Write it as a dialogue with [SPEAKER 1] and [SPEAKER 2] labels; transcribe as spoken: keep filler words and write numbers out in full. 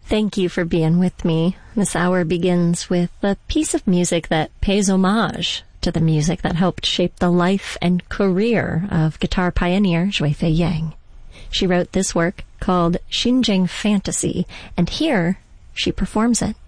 [SPEAKER 1] Thank you for being with me. This hour begins with a piece of music that pays homage to the music that helped shape the life and career of guitar pioneer Zhui Fei Yang. She wrote this work called Xinjiang Fantasy, and here she performs it.